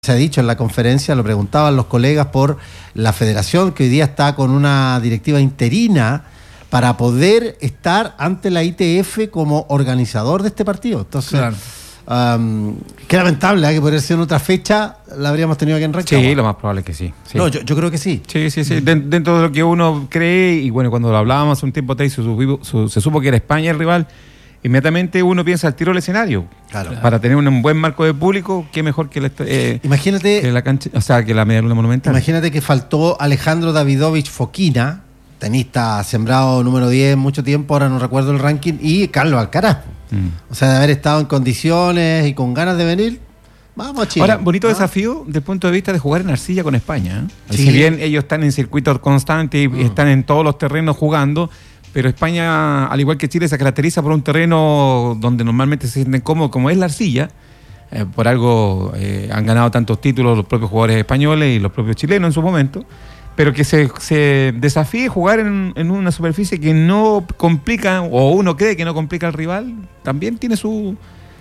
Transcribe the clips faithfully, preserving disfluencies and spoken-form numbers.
Se ha dicho en la conferencia, lo preguntaban los colegas por la federación, que hoy día está con una directiva interina para poder estar ante la I T F como organizador de este partido. Entonces, claro. um, qué lamentable, ¿eh? Que podría ser en otra fecha, la habríamos tenido aquí en Rancagua. Sí, lo más probable es que sí. sí. No, yo, yo creo que sí. Sí, sí, sí. Mm. Dentro de lo que uno cree, y bueno, cuando lo hablábamos hace un tiempo atrás, se, se, se supo que era España el rival. Inmediatamente uno piensa al tiro del escenario. Claro. Para tener un buen marco de público, qué mejor que la, eh, imagínate, que la cancha, o sea, que la Media Luna Monumental. Imagínate que faltó Alejandro Davidovich Fokina, tenista sembrado número diez mucho tiempo, ahora no recuerdo el ranking, y Carlos Alcaraz. Mm. O sea, de haber estado en condiciones y con ganas de venir, vamos a Chile. Ahora, bonito ¿Ah? desafío desde el punto de vista de jugar en arcilla con España. ¿eh? Sí. Si bien ellos están en circuitos constantes y mm. están en todos los terrenos jugando, pero España, al igual que Chile, se caracteriza por un terreno donde normalmente se sienten cómodos, como es la arcilla. Eh, por algo eh, han ganado tantos títulos los propios jugadores españoles y los propios chilenos en su momento. Pero que se, se desafíe jugar en, en una superficie que no complica, o uno cree que no complica al rival, también tiene su...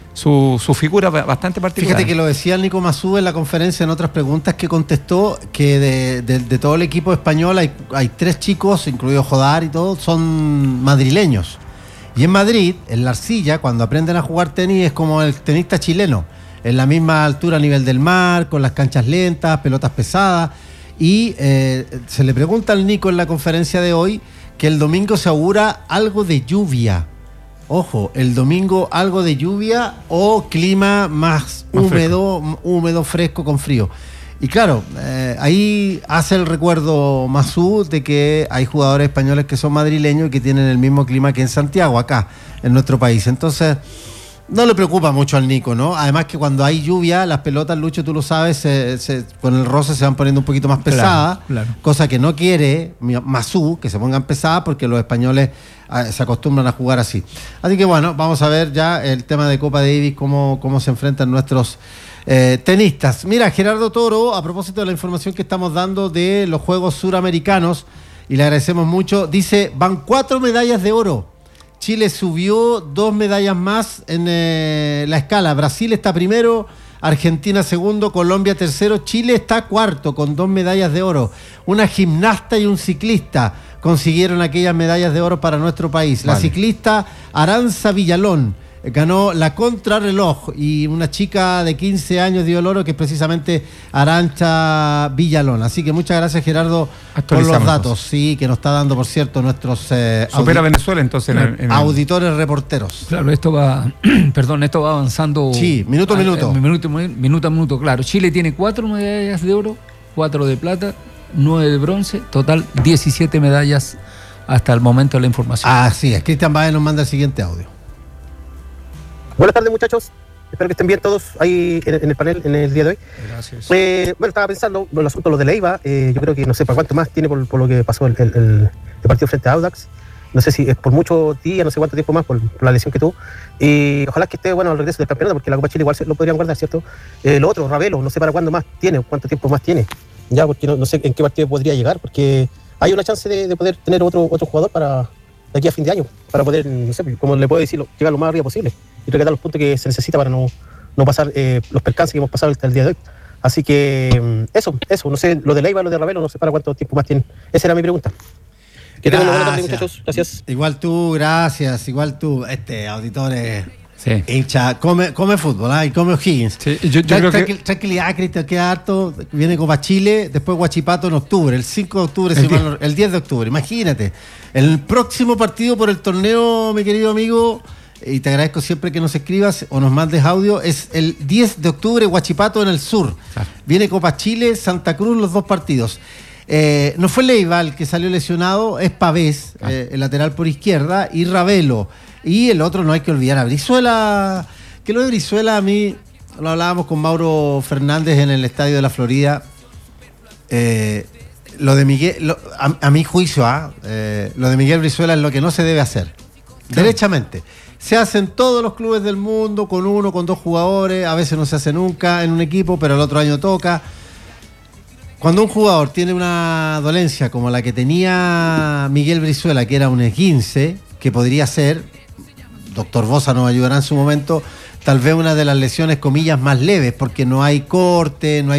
Su, su figura bastante particular. Fíjate que lo decía el Nico Mazú en la conferencia en otras preguntas que contestó, que de, de, de todo el equipo español hay, hay tres chicos, incluido Jodar y todo, son madrileños. Y en Madrid, en la arcilla, cuando aprenden a jugar tenis, es como el tenista chileno, en la misma altura a nivel del mar, con las canchas lentas, pelotas pesadas. Y eh, se le pregunta al Nico en la conferencia de hoy que el domingo se augura algo de lluvia. Ojo, el domingo algo de lluvia o clima más, más húmedo, fresco. húmedo, fresco, con frío. Y claro, eh, ahí hace el recuerdo Mazú de que hay jugadores españoles que son madrileños y que tienen el mismo clima que en Santiago, acá, en nuestro país. Entonces, no le preocupa mucho al Nico, ¿no? Además que cuando hay lluvia, las pelotas, Lucho, tú lo sabes, se, se, con el roce se van poniendo un poquito más pesadas, claro, claro. Cosa que no quiere Mazú, que se pongan pesadas, porque los españoles se acostumbran a jugar así. Así que bueno, vamos a ver ya el tema de Copa Davis, cómo, cómo se enfrentan nuestros eh, tenistas. Mira, Gerardo Toro, a propósito de la información que estamos dando de los Juegos Suramericanos, y le agradecemos mucho, dice, van cuatro medallas de oro. Chile subió dos medallas más en eh, la escala. Brasil está primero, Argentina segundo, Colombia tercero, Chile está cuarto con dos medallas de oro. Una gimnasta y un ciclista consiguieron aquellas medallas de oro para nuestro país. La vale. ciclista Aranza Villalón ganó la contrarreloj, y una chica de quince años dio el oro, que es precisamente Aranza Villalón. Así que muchas gracias, Gerardo, por los datos, sí, que nos está dando, por cierto, nuestros eh, supera Venezuela entonces en el, en el... auditores reporteros. Claro, esto va perdón, esto va avanzando. Sí, minuto a minuto. Minuto, minuto a minuto, claro. Chile tiene cuatro medallas de oro, cuatro de plata, nueve de bronce, total diecisiete medallas hasta el momento de la información. Así es, Cristian Baez nos manda el siguiente audio. Buenas tardes, muchachos. Espero que estén bien todos ahí en, en el panel en el día de hoy. Gracias. Eh, bueno, estaba pensando en el asunto de lo de Leiva. Eh, yo creo que no sé para cuánto más tiene por, por lo que pasó el, el, el partido frente a Audax. No sé si es por muchos días, no sé cuánto tiempo más por, por la lesión que tuvo. Y ojalá que esté bueno al regreso del campeonato, porque la Copa Chile igual se lo podrían guardar, ¿cierto? Eh, lo otro, Ravelo, no sé para cuándo más tiene, cuánto tiempo más tiene. Ya, porque no, no sé en qué partido podría llegar, porque hay una chance de, de poder tener otro, otro jugador para de aquí a fin de año, para poder, no sé, como le puedo decir, llegar lo más arriba posible y rescatar los puntos que se necesita para no, no pasar eh, los percances que hemos pasado hasta el día de hoy. Así que eso, eso, no sé, lo de Leiva, lo de Ravelo, no sé para cuánto tiempo más tiene. Esa era mi pregunta. Que tengan una buena tarde, muchachos. Gracias. Igual tú, gracias, igual tú, este, auditores. Sí. Hincha, come, come fútbol, ¿eh? Y come O'Higgins. Sí, yo, yo Tra- creo que... Tranquilidad, Cristian, queda harto. Viene Copa Chile, después Huachipato en octubre, el cinco de octubre, el, si mal, el diez de octubre, imagínate. El próximo partido por el torneo, mi querido amigo, y te agradezco siempre que nos escribas o nos mandes audio, es el diez de octubre, Huachipato en el sur. Ah. Viene Copa Chile, Santa Cruz, los dos partidos. Eh, no fue Leiva el que salió lesionado, es Pavés, ah. eh, el lateral por izquierda, y Ravelo. Y el otro no hay que olvidar a Brizuela, que lo de Brizuela a mí, lo hablábamos con Mauro Fernández en el Estadio de la Florida, eh, lo de Miguel, lo, a, a mi juicio, ¿ah? eh, lo de Miguel Brizuela es lo que no se debe hacer, claro. Derechamente. Se hace en todos los clubes del mundo, con uno, con dos jugadores, a veces no se hace nunca en un equipo, pero el otro año toca. Cuando un jugador tiene una dolencia como la que tenía Miguel Brizuela, que era un esguince, que podría ser... Doctor Bosa nos ayudará en su momento, tal vez una de las lesiones, comillas, más leves, porque no hay corte, no hay